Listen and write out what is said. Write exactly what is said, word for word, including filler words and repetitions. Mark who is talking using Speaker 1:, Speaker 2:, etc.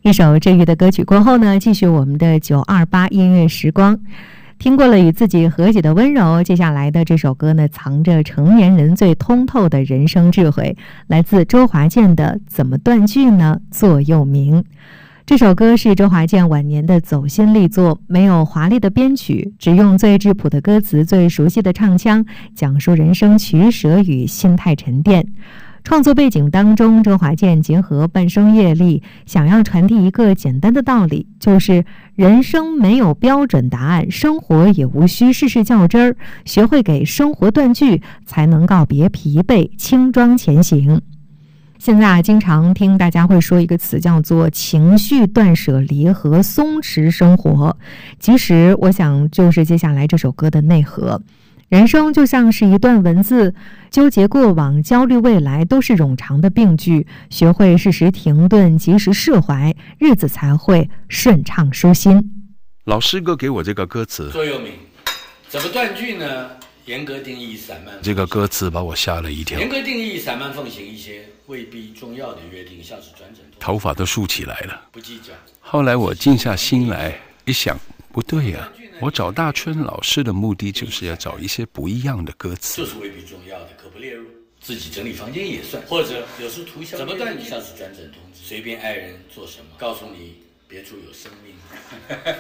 Speaker 1: 一首治愈的歌曲过后呢，继续我们的九二八音乐时光。听过了与自己和解的温柔，接下来的这首歌呢，藏着成年人最通透的人生智慧，来自周华健的《怎么断句呢？座右铭》。这首歌是周华健晚年的走心力作，没有华丽的编曲，只用最质朴的歌词、最熟悉的唱腔，讲述人生取舍与心态沉淀。创作背景当中，周华健结合半生阅历，想要传递一个简单的道理，就是人生没有标准答案，生活也无需事事较真儿，学会给生活断句，才能告别疲惫，轻装前行。现在啊，经常听大家会说一个词叫做情绪断舍离和松弛生活，其实我想就是接下来这首歌的内核。人生就像是一段文字，纠结过往，焦虑未来，都是冗长的病句。学会适时停顿，及时释怀，日子才会顺畅舒心。
Speaker 2: 老师哥给我这个歌词
Speaker 3: 座右铭，怎么断句呢？严格定义散漫，
Speaker 2: 这个歌词把我吓了一跳。
Speaker 3: 严格定义散漫奉行一些未必重要的约定，像是转诊，
Speaker 2: 头发都竖起来了，
Speaker 3: 不计较。
Speaker 2: 后来我静下心来一想，不对呀、啊，我找大春老师的目的就是要找一些不一样的歌词，
Speaker 3: 就是未必重要的可不列入。自己整理房间也算，或者有时涂像怎么断句，像是转诊通知，随便爱人做什么，告诉你别处有生命。